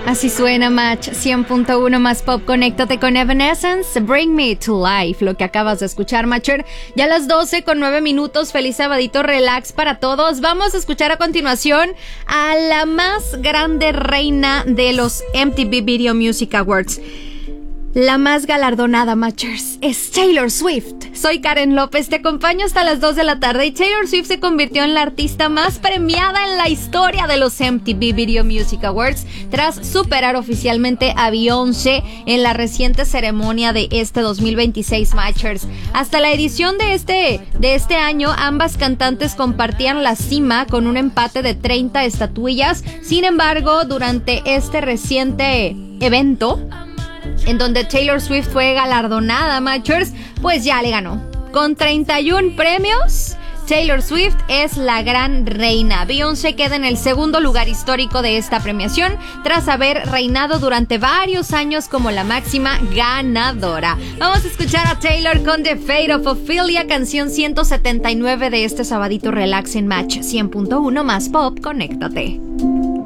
Así suena Match 100.1 más pop. Conéctate con Evanescence, Bring Me to Life. Lo que acabas de escuchar, Matcher. Ya a las 12:09. Feliz sabadito relax para todos. Vamos a escuchar a continuación a la más grande reina de los MTV Video Music Awards. La más galardonada, Matchers, es Taylor Swift. Soy Karen López, te acompaño hasta las 2 de la tarde y Taylor Swift se convirtió en la artista más premiada en la historia de los MTV Video Music Awards tras superar oficialmente a Beyoncé en la reciente ceremonia de este 2026, Matchers. Hasta la edición de este año, ambas cantantes compartían la cima con un empate de 30 estatuillas. Sin embargo, durante este reciente evento, en donde Taylor Swift fue galardonada, Matchers, pues ya le ganó. Con 31 premios, Taylor Swift es la gran reina. Beyoncé queda en el segundo lugar histórico de esta premiación, tras haber reinado durante varios años como la máxima ganadora. Vamos a escuchar a Taylor con The Fate of Ophelia, canción 179 de este sabadito relax en Match 100.1 más pop. Conéctate.